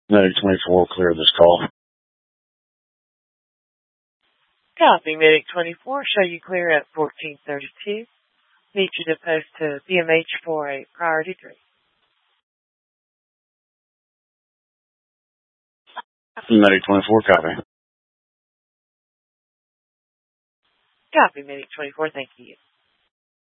Medic 24, clear this call. Copy, Medic 24. Show you clear at 1432. Need you to post to BMH for a priority 3. Medic 24, copy. Copy, Medic 24. Thank you.